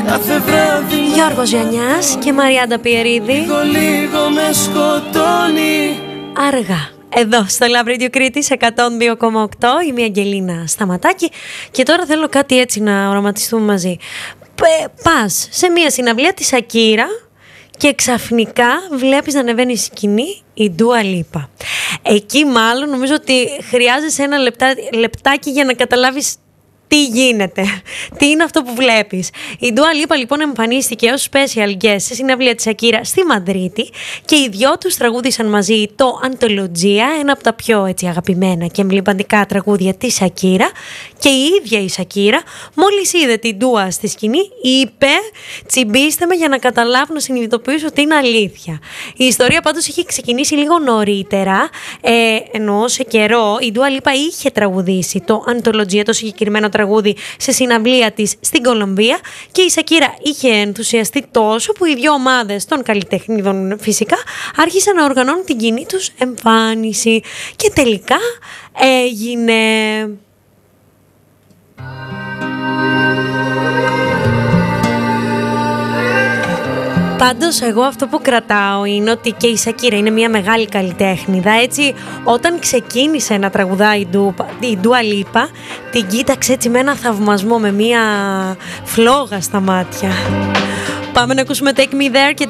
Γιώργος Γιαννιάς και Μαριάντα Πιερίδη. Λίγο με σκοτώνει. Αργά. Εδώ στο Love Radio Κρήτης 102,8. Είμαι η Αγγελίνα Σταματάκη και τώρα θέλω κάτι έτσι να οραματιστούμε μαζί. Πας σε μια συναυλία της Σακύρα και ξαφνικά βλέπεις να ανεβαίνει στη σκηνή η Dua Lipa. Εκεί μάλλον νομίζω ότι χρειάζεσαι ένα λεπτάκι για να καταλάβεις τι γίνεται, τι είναι αυτό που βλέπεις. Η Dua Lipa λοιπόν εμφανίστηκε ως special guest σε συναυλία της Σακύρα στη Μαδρίτη και οι δυο τους τραγούδισαν μαζί το Αντολογία, ένα από τα πιο έτσι αγαπημένα και εμβληματικά τραγούδια της Σακύρα, και η ίδια η Σακύρα μόλις είδε την Dua στη σκηνή είπε «Τσιμπήστε με για να καταλάβω, να συνειδητοποιήσω ότι είναι αλήθεια». Η ιστορία πάντως είχε ξεκινήσει λίγο νωρίτερα, ενώ σε καιρό η Dua Lipa είχε τραγουδήσει το Αντολογία, το συγκεκριμένο τραγούδι, σε συναυλία της στην Κολομβία, και η Σακύρα είχε ενθουσιαστεί τόσο που οι δύο ομάδες των καλλιτεχνίδων φυσικά άρχισαν να οργανώνουν την κοινή τους εμφάνιση και τελικά έγινε. Πάντως εγώ αυτό που κρατάω είναι ότι και η Σακύρα είναι μια μεγάλη καλλιτέχνηδα, έτσι όταν ξεκίνησε να τραγουδάει η Dua Lipa την κοίταξε έτσι με ένα θαυμασμό, με μια φλόγα στα μάτια. Πάμε να ακούσουμε Take Me There και